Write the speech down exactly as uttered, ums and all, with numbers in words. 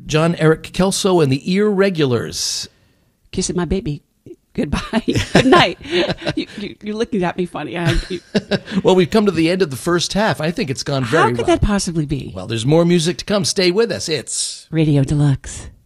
John Eric Kelso and the Irregulars. Kissing my baby. Goodbye. Good night. you, you, you're looking at me funny. I, you, Well, we've come to the end of the first half. I think it's gone very well. How could that possibly be? Well, there's more music to come. Stay with us. It's Radio Deluxe.